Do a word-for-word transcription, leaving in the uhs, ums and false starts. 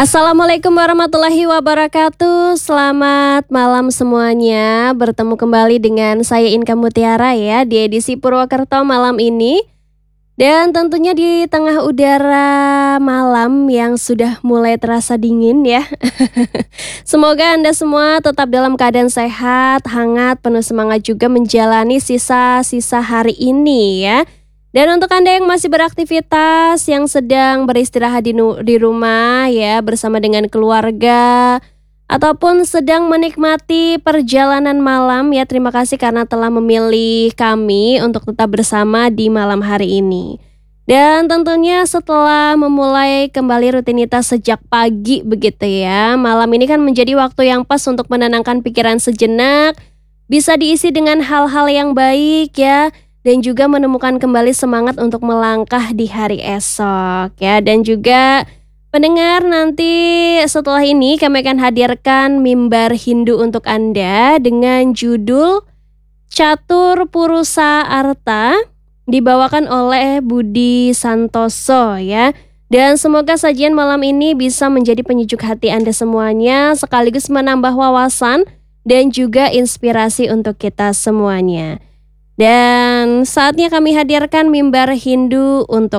Assalamualaikum warahmatullahi wabarakatuh. Selamat malam semuanya. Bertemu kembali dengan saya Inka Mutiara ya di edisi Purwokerto malam ini. Dan tentunya di tengah udara malam yang sudah mulai terasa dingin ya. Semoga Anda semua tetap dalam keadaan sehat, hangat, penuh semangat juga menjalani sisa-sisa hari ini ya. Dan untuk Anda yang masih beraktivitas, yang sedang beristirahat di, nu- di rumah ya bersama dengan keluarga, ataupun sedang menikmati perjalanan malam ya, terima kasih karena telah memilih kami untuk tetap bersama di malam hari ini. Dan tentunya setelah memulai kembali rutinitas sejak pagi begitu ya, malam ini kan menjadi waktu yang pas untuk menenangkan pikiran sejenak, bisa diisi dengan hal-hal yang baik ya, dan juga menemukan kembali semangat untuk melangkah di hari esok ya. Dan juga pendengar, nanti setelah ini kami akan hadirkan mimbar Hindu untuk Anda dengan judul Catur Purusa Arta, dibawakan oleh Budi Santoso ya. Dan semoga sajian malam ini bisa menjadi penyejuk hati Anda semuanya, sekaligus menambah wawasan dan juga inspirasi untuk kita semuanya. Dan saatnya kami hadirkan mimbar Hindu untuk